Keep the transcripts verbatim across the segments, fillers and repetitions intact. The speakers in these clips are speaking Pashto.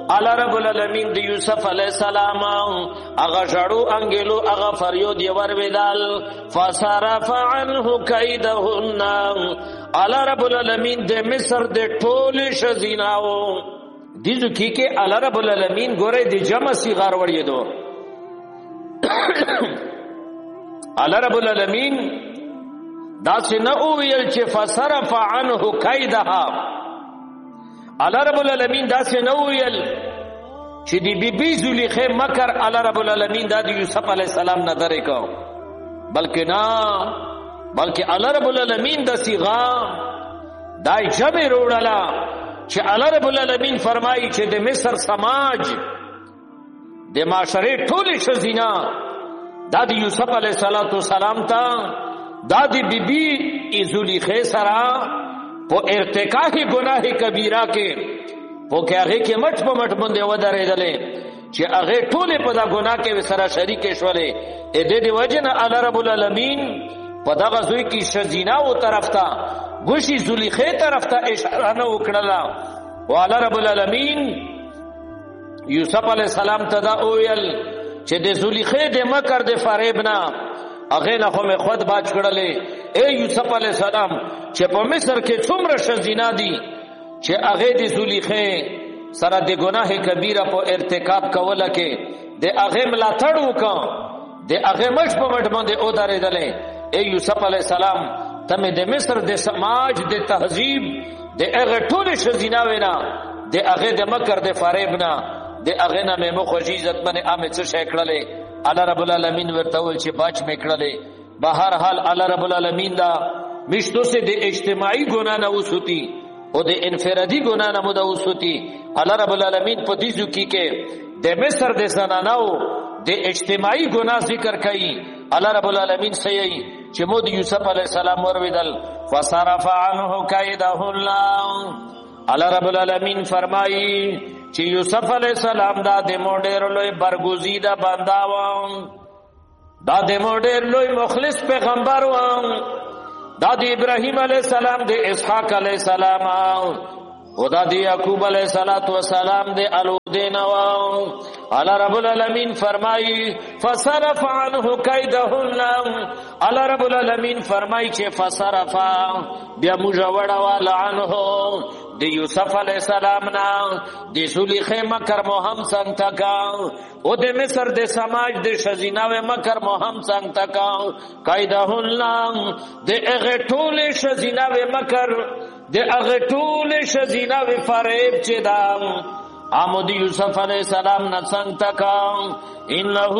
الله رب العالمین د یوسف علیہ السلام اغا جړو انګلو اغا فریاد یې ورودل فصرف عنه کیدهن الله رب العالمین د مصر د ټول شزیناو دیزو کی کې الله رب العالمین ګوره د جمع صیغار وړي دو الله رب العالمین دا څنګه او ویل چې فصرف عنه کیدها الله رب العالمین دا څنګه ویل چې دی بی بی زلیخه مکر الله رب العالمین دا د یوسف علی السلام نه درې کو بلکې نه بلکې الله رب العالمین د صیغه دای جبه وروړه چې الله رب العالمین فرمایي چې د مصر سماج د معاشره ټول شزینا دا د یوسف علیه السلام ته دا د بیبي زلیخه سره په ارتکاب گناه کبیره کې په کې هغه کې مټ په مټ باندې ودرېدلې چې هغه ټول په دا ګناه کې سره شریک شولې اې د دې وجنه الله رب العالمین په دغه زوی کې شزینا او طرف ته ګوشي زلیخه طرف ته اشاره نه وکړه او الله رب العالمین یوسف علیہ السلام ته دا ویل چې د زلیخه د مکر د فریب نه هغه نه خو مې خود باج کړلې اے یوسف علیہ السلام چې په مصر کې څومره شزینا دي چې هغه د زلیخه سره د ګناه کبیره په ارتکاب کوله کې د هغه ملاتړ وکړ د هغه مش په مټ باندې او درېدلې اے یوسف علیہ السلام تمه د مصر د سماج د تهذیب د هغه ټول شزینا وینا د هغه د مکر د فریب نه د هغه نه مې مخ عزت باندې امه څه شي کړلې الله رب العالمین ورته ول چې باج مې کړلې بهر حال الله رب العالمین دا مشتو سے د اجتماعي ګنا نه وسوتی او د انفرادي ګنا نه مو دا وسوتی الله رب العالمین په دې ځکه کې د مصر د زنانو د اجتماعي ګنا ذکر کوي الله رب العالمین سيي چې مو د یوسف علی السلام ورودل فصرف عنه کیده الله الله رب العالمین فرمایي چې یوسف علی السلام دا د موډر لوی برگزیده بندا و دا د موډر لوی مخلص پیغمبر و دا د ابراهیم علی السلام د اسحاق علی السلام او دا د یعقوب علیہ الصلوۃ والسلام د الودین و الله رب العالمین فرمایي فصرف عنه کیدهن الله رب العالمین فرمایي چې فصرف بیا مجوړه والا عنه د یوسف علیہ السلام نا د زلیخه مکر مو هم څنګه تکا او د مصر د سماج د شزیناوه مکر مو هم څنګه تکا کیدهن د هغه ټول شزیناوه مکر د هغه ټول شزیناوه فریب چې دا امو د یوسف علیہ السلام نه څنګه تکا انه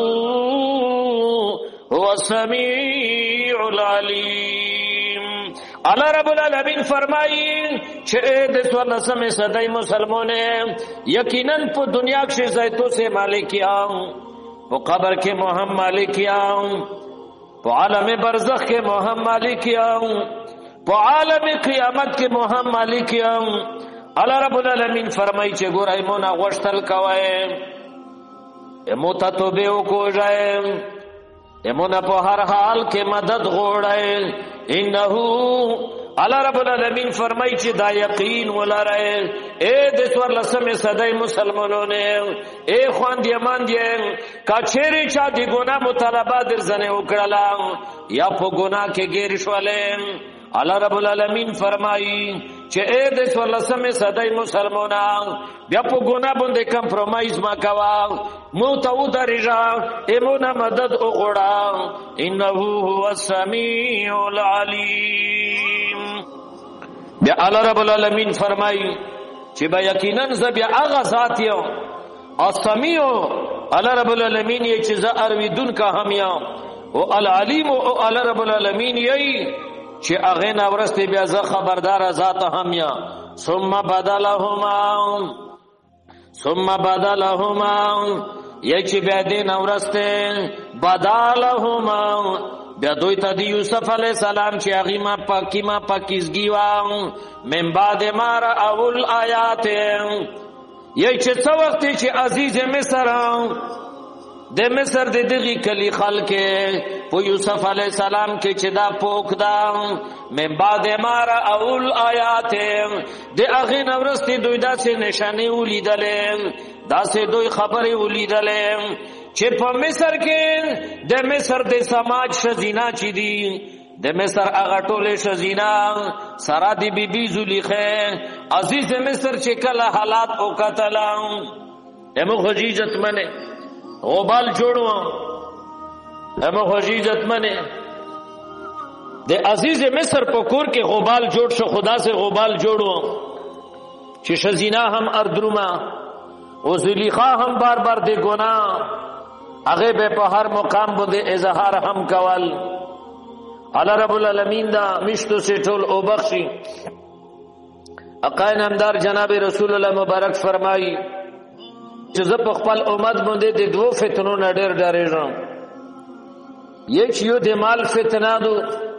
هو السمیع العلیم الله رب العالمین فرمایي چې د څوارلسمه صدای مسلمانانو یقینا په دنیا کې زیتو سے مالکیان په قبر کې محمد مالکیان په عالم برزخ کې محمد مالکیان په عالم قیامت کې محمد مالکیان الله رب العالمین فرمایي چې ګورای مونږ غوښتل کوي اموت توبه وکړای امونه په هر حال کې مدد غوړای انه الله رب العالمین فرمایي چې دا یقین ولرئ اے د څوار لسمه صدای مسلمانانو اے خوان دی امان دی کچېری چا دی ګناه مطالبه درځنه وکړه یا په ګناه کې غیر شولې الله رب العالمین فرمایي چې اے د څوار لسمه صدای مسلمانانو بیا په ګناه باندې کمپرمایز ما کوا مو ته و درجه ایمونه مدد وغوړه انه هو السمیع العلیم بیا الله رب العالمین فرمایي چې با یقینا ز بیا هغه ذات یو السمیع الله رب العالمین یې چې ز ارویدون کا هم یا او العلیم او الله رب العالمین یې چې هغه نه ورسته بیا ز خبردار ذات هم یا ثم بدلهما ثم بدلهما یچ بیا دین اورسته بدلهما بیا دوی ته دی یوسف علی السلام چې هغه ما پاکی ما پاکیزگی و من بعد ما را اول آیات یچ څو وخت چې عزیز مصر د مصر د دغه کلی خلک په یوسف علی السلام کې چې دا پوک دا من بعد ما را اول آیات د هغه نورستی دوی داسې نشانه ولیدل دا سه دوی خبرې ولیدلې چې په مصر کې د مصر د سماج شزینا چي دي د مصر هغه ټوله شزینا سره دی بی بی زلیخه عزیز مصر چې کله حالات او قتل امو خجیجت منه غبال جوړو امو خجیجت منه د عزیز مصر په کور کې غبال جوړ شو خدا سے غبال جوړو چې شزینا هم اردروما او زلیخه هم بار بار دی ګناه هغه به په هر مقام باندې اظهار هم کول الله رب العالمین دا مشتو سے ټول او بخشي اقای نامدار جناب رسول الله مبارک فرمایي چې زه په خپل امت باندې د دوه فتنو نه ډېر ډارېږم یک یو د مال فتنه دو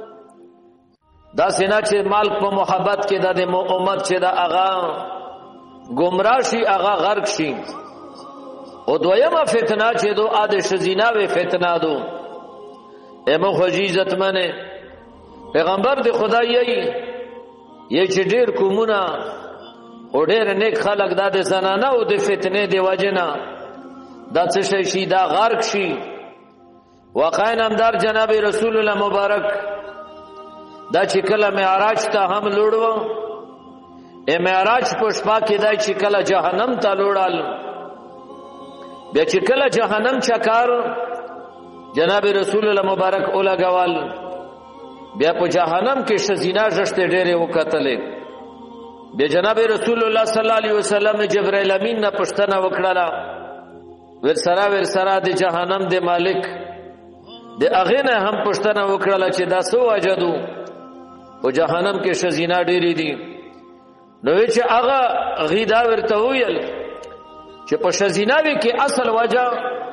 دا سینا چې مال په محبت کې د امت چې دا اغا گمراه شي اغا غرق شي او دویمه فتنه چې دو آد شزینا و فتنه دو امو خجیزت منه پیغمبر دی خدای یی چې ډیر کومونه او ډیر نیک خلق د زنانه او د فتنه دی وجنا دا څه شي دا غرق شي واقعا نامدار جناب رسول الله مبارک دا چې کله معراج ته هم لوړو ا معراج پښپا کې دا چې کله جهنم ته لوړال بیا چې کله جهنم چکار جناب رسول الله مبارک اوله غوال بیا په جهنم کې شزینا جشته ډېرې وکتلې بیا جناب رسول الله صلی الله علیه وسلم جبرائیل امین نه پښتنه وکړه ور سره ور سره د جهنم د مالک د اغه نه هم پښتنه وکړه چې دا سو وجدو په جهنم کې شزینا ډېرې دي نو چې هغه غیدا ورته ویل چې په شزینا کې اصل وجه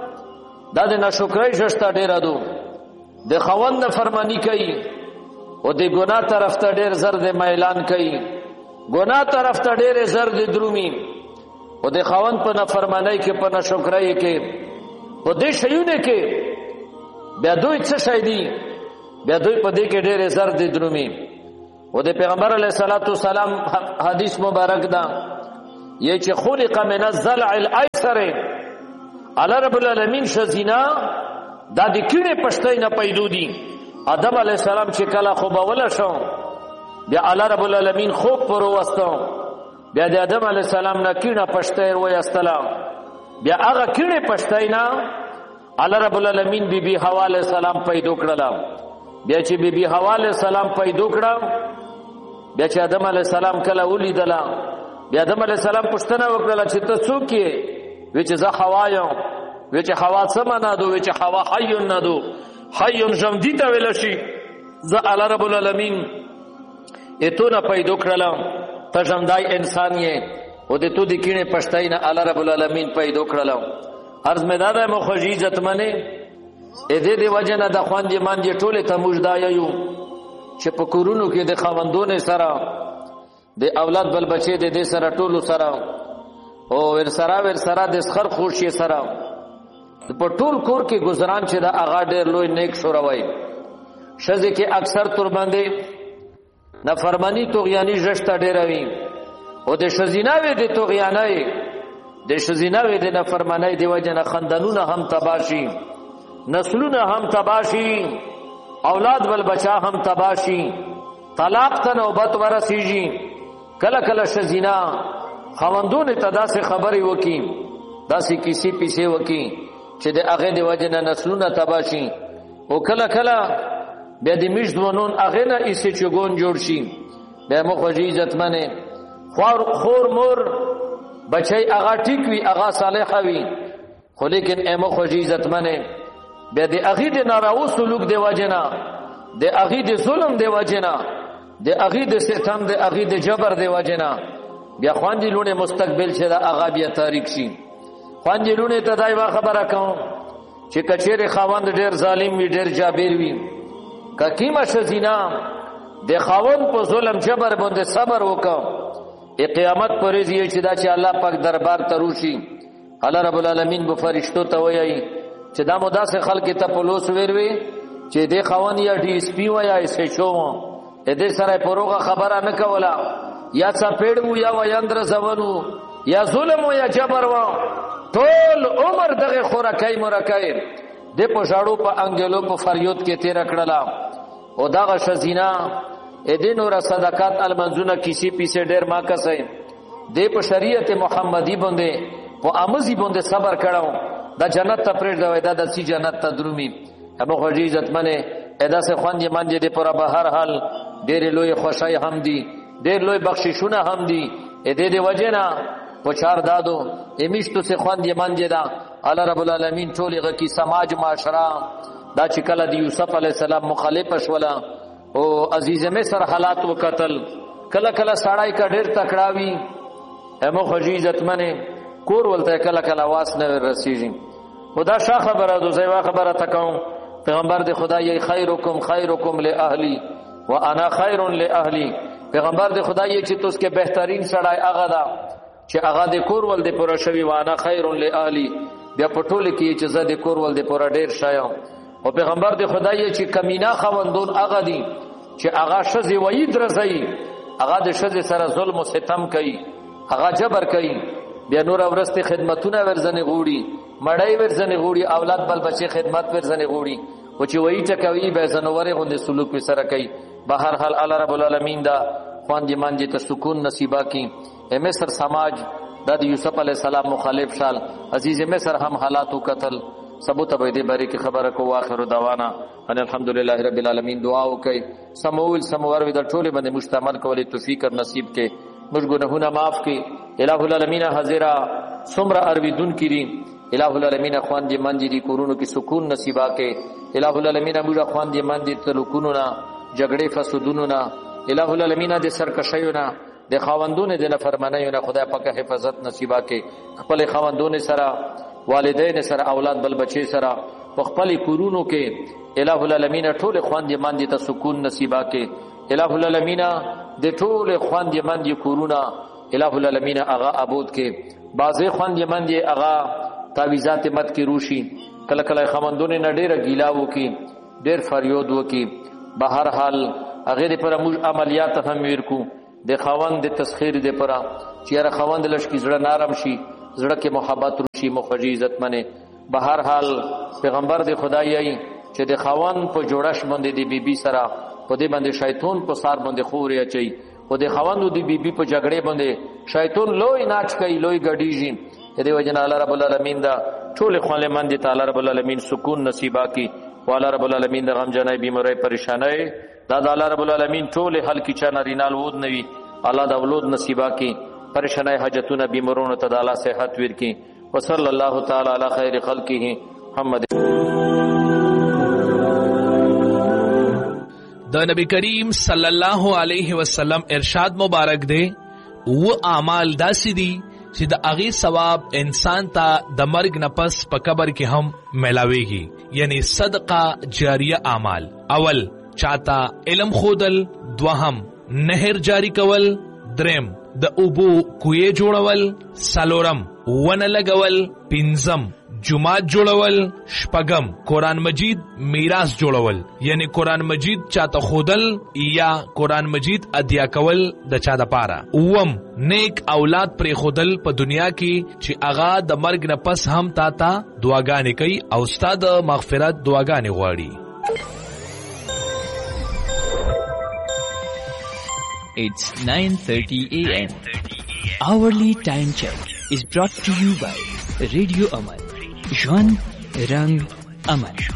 دا د ناشکرۍ جشته ډېر دو د خوند فرمانی کوي او د ګناه طرف ته ډېر زر د میلان کوي ګناه طرف ته ډېر زر د درومي او د خوند په نافرمانی کې په ناشکرۍ کې او د شیونه کې بیا دوی څه شي دي بیا دوی په دې کې ډېر زر د درومي او د پیغمبر علیه الصلاۃ والسلام حدیث مبارک دا یی چې خلق من الضلع الايسر الله رب العالمین شزینا دا د کینه پښتې نه پیدا دي آدم علی السلام چې کله خوب ولا شو بیا الله رب العالمین خوب پر وستو بیا د آدم علی السلام نه کینه پښتې وې استلا بیا هغه کینه پښتې نه الله رب العالمین بی بی حوا علیہ السلام پیدا کړل بیا چې بی بی حوا علیہ السلام پیدا کړل بیا چې آدم علی السلام کله ولیدل بیا آدم علی السلام پښتنه وکړه چې ته څوک یې وچ ز خوايو وچ خوا سمنا دو وچ خوا حي ندو حي جمدی ته ویل شي ز الله رب العالمین اتونه پیدا کړل ته جمدای انسان یې او د تو د کینه پښتاینه الله رب العالمین پیدا کړل عرض میدان مخجی عزت منه ا دې دی وجنه د خوان دې مان دې ټوله ته مجدایو چې په کورونو کې د خوندونه سره د اولاد بل بچي د دې سره ټولو سره او ور سره ور سره د سخر خوشي سره په ټول کور کې گزاران چې دا اغا ډېر لوی نیک شوروي شزه کې اکثر تر باندې نافرمانی توغیانی جشته ډېروي او د شزیناوي د توغیانای د شزیناوي د نافرمانی دی وجنه خندانونه هم تباشي نسلونه هم تباشي اولاد بل بچا هم تباشي طلاق ته نوبت ورسیږي کله کله شزینا خوندونه تدا سے خبري وکي داسې کیسې پیسې وکي چې د هغه دی وجنه نسلونه تباشي او کله کله بیا د مجدونون هغه نه ایسه چګون جوړ شي بیا مخجی عزت منه خور خور مور بچي هغه ټیک وي هغه صالح وي خو لیکن ایمو مخجی عزت منه بیا د هغه د ناراو سلوک دی وجنه د هغه د ظلم دی وجنه د هغه د ستم د هغه د جبر دی وجنه بیا خواندې لونه مستقبل چې دا هغه بیا تاریخ شي خواندې لونه ته دایو خبره کوم چې کچېره خواند ډېر ظالم وي ډېر جابر وي ککیمه شزینا د خواند په ظلم جبر باندې صبر وکړه قیامت پرې دی چې دا چې الله پاک دربار ته روشي الله رب العالمین به فرشتو ته وایي چې دا مداسه خلک ته پلوس ویروي چې د خوان یا ډي اس پی ویا ایسه شو دې سره پروغه خبره نه کوله یا څا پیړو یا ویندر زونو یا ظلم یا جبر و عمر دغه خورکای مرکای د په ژړو په انګلو په فریاد کې تیر کړلا او دغه شزینا ا دې نور صدقات المنزونه کیسی پیسه ډیر ما کسای د په شریعت محمدی باندې په امزي باندې صبر کړو دا جنت ته پرېږ دا وای دا د سی جنت ته درومي ابو خدای عزت منه ادا سے خوان دی منجه دی پر بهر حال ډېر لوی خوشای هم دی ډېر لوی بخششونه هم دی ا دې دې وجنا پچار دادو امیشتو سے خوان دی منجه دا الله رب العالمین ټولغه کی سماج معاشره دا چې کله دی یوسف علی السلام مخالف شولا او عزیز مصر حالات وکتل کله کله سړای کا ډېر تکړاوی ابو خدای عزت منه کور ولته کله کله واس نه رسیږي خدا شاه خبره دو زیوا خبره تکاو پیغمبر دی خدای خیرکم خیرکم لاهلی وانا خیر لاهلی پیغمبر دی خدای چې توس کې بهترین سړی هغه دا چې هغه د کور ول دی پوره شوی وانا خیر لاهلی بیا پټول کې چې زه د کور ول دی پوره ډیر شایم او پیغمبر دی خدای چې کمینا خوندون هغه دی چې هغه شذ وید رضای هغه د شذ سره ظلم او ستم کوي هغه جبر کوي بیا نور ورسته خدمتونه ورزنه غوړي مړای ورزنه غوړي اولاد بل بچي خدمت ورزنه غوړي او چې وایي ټکوي به زنوره غوندې سلوک په سره کوي بهر حال الله رب العالمین دا خوان دي مانجه ته سکون نصیبا کی مصر سماج د یوسف علی السلام مخالف شال عزیز مصر هم حالات قتل ثبوت به دې بری کی خبره کو واخر دعوانا ان الحمدلله رب العالمین دعا وکي سمول سمور و د ټوله باندې مشتمل کولی توفیق نصیب کې مش گناهونه معاف کې الہ العالمین حاضرہ سمرا ارویدون کړي الہ العالمین خوان دي منجي دي کورونو کې سکون نصیبا کې الہ العالمین موږ خوان دي من دي تلکونو نا جګړې فسادونو نا الہ العالمین د سرکشیونه د خاوندونو د نافرمانیونه خدای پاک حفاظت نصیبا کې خپل خاوندونو سره والدین سره اولاد بل بچي سره خپل کورونو کې الہ العالمین ټول خوان دي من دي ته سکون نصیبا کې الہ العالمین د ټول خوان دي من دي کورونا الہ العالمین اغا عبود کې بازه خوان دي من دي اغا تعویذات مت کې روشي کله کله خمندونه نه ډیره ګیلا وکي ډیر فریاد وکي بهر حال هغه پر موږ عملیات هم ورکو د خوند د تسخير د پره چیرې خوند لشکې زړه نرم شي زړه کې محبت روشي مخجی عزت منه بهر حال پیغمبر د خدایي چې د خوند په جوړش باندې د بیبي سره په دې باندې شیطان په سار باندې خوري اچي او د خوند د بیبي په جګړې باندې شیطان لوی ناچ کوي لوی ګډیږي دې وجنه الله رب العالمین دا ټول خپل من دي تعالی رب العالمین سکون نصیبا کی والا رب العالمین دا غم جنای بیماری پریشانای دا د الله رب العالمین ټول حل کی چا نارینال ود نوي الله دا اولاد نصیبا کی پریشانای حاجتونه بیمارونو ته د الله صحت ور کی وصلی الله تعالی علی خیر خلقه محمد. د نبی کریم صلی الله علیه وسلم ارشاد مبارک دی و اعمال داسې دي چې د هغې ثواب انسان ته د مرګ نه پس په قبر کې هم میلاویږي یعنی صدقه جاریه اعمال اول چاته علم خودل دوهم نهر جاری کول درم د اوبو کوی جوړول سلورم ونه لګول پنځم جماعت جوړول شپږم قرآن مجید میراث جوړول یعنی قرآن مجید چاته خودل یا قرآن مجید ادیا کول د چا د پاره اوم نیک اولاد پر خودل په دنیا کې چې اغا د مرګ نه پس هم تا ته دعاګانې کوي او استاد مغفرت دعاګانې غواړي. It's nine thirty a m Hourly time check is brought to you by Radio Aman. Jwan Rang Aman.